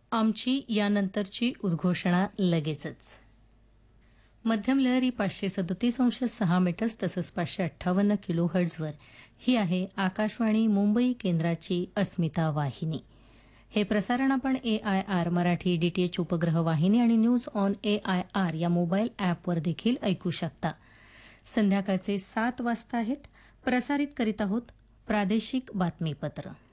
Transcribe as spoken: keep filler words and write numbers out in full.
आमची यानंतरची उद्घोषणा लगेचच. मध्यम लहरी पाचशे सदतीस अंश सहा मीटर्स तसंच पाचशे अठ्ठावन्न किलो हर्ट्झवर ही आहे आकाशवाणी मुंबई केंद्राची अस्मिता वाहिनी. हे प्रसारण आपण ए आय आर मराठी डीटीएच उपग्रह वाहिनी आणि news on A I R या मोबाईल ॲपवर देखील ऐकू शकता. संध्याकाळचे सात वाजता आहेत. प्रसारित करीत आहोत प्रादेशिक बातमीपत्र.